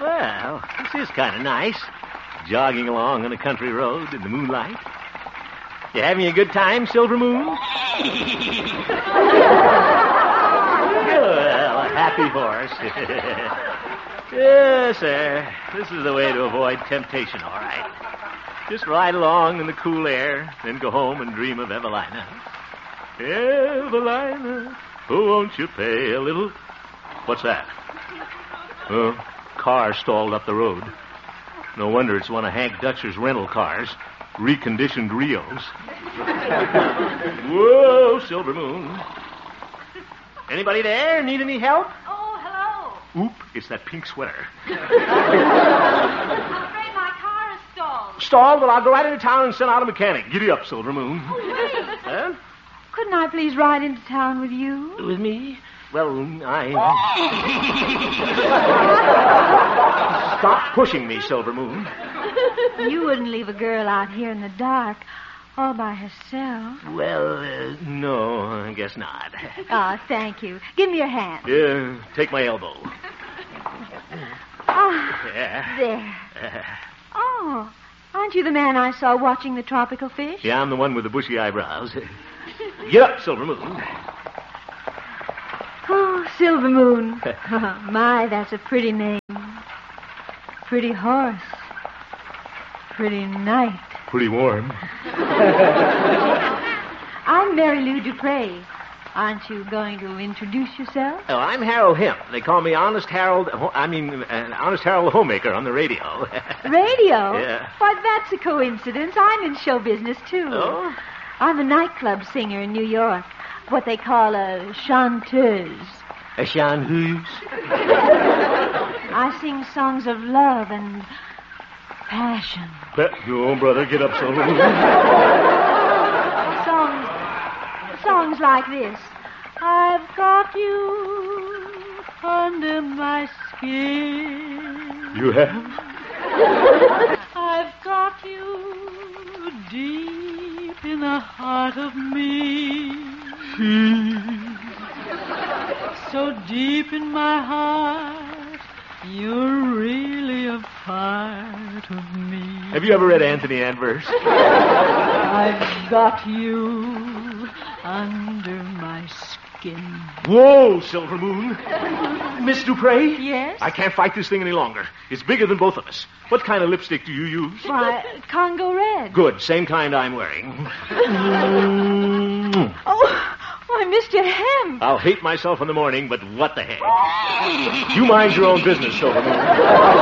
Well, this is kind of nice. Jogging along on a country road in the moonlight. You having a good time, Silver Moon? Well, a happy horse. Yes, sir. This is the way to avoid temptation, all right. Just ride along in the cool air, then go home and dream of Evelina. Evelina, oh, won't you pay a little? What's that? Oh, car stalled up the road. No wonder it's one of Hank Dutcher's rental cars. Reconditioned Rios. Whoa, Silver Moon. Anybody there? Need any help? Oh, hello. Oop, it's that pink sweater. I'm afraid my car is stalled. Stalled? Well, I'll go right into town and send out a mechanic. Giddy up, Silver Moon. Oh, wait. Huh? Couldn't I please ride into town with you? With me? Well, Stop pushing me, Silver Moon. You wouldn't leave a girl out here in the dark all by herself. Well, no, I guess not. Oh, thank you. Give me your hand. Take my elbow. Yeah. There. Oh, aren't you the man I saw watching the tropical fish? Yeah, I'm the one with the bushy eyebrows. Get up, Silver Moon. Oh, Silver Moon. My, that's a pretty name. Pretty horse. Pretty night. Pretty warm. I'm Mary Lou Dupre. Aren't you going to introduce yourself? Oh, I'm Harold Hemp. They call me Honest Harold the Homemaker on the radio. Radio? Yeah. Why, that's a coincidence. I'm in show business, too. Oh? I'm a nightclub singer in New York. What they call a chanteuse. A chanteuse? I sing songs of love and passion. No, brother, get up, Silver Moon. Songs like this. I've got you under my skin. You have? I've got you deep in the heart of me. So deep in my heart, you're really a part of me. Have you ever read Anthony Adverse? I've got you under my skin. Whoa, Silver Moon. Miss Dupre? Yes? I can't fight this thing any longer. It's bigger than both of us. What kind of lipstick do you use? Why, Congo Red. Good, same kind I'm wearing. Oh, why, Mr. Hemp. I'll hate myself in the morning, but what the heck? You mind your own business, Silver Moon.